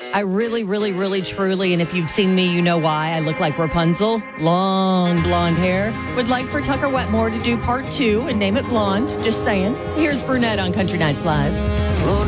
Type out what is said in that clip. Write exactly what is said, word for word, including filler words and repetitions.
I really, really, really, truly, and if you've seen me, you know why. I look like Rapunzel. Long blonde hair. Would like for Tucker Wetmore to do part two and name it Blonde. Just saying. Here's Brunette on Country Nights Live.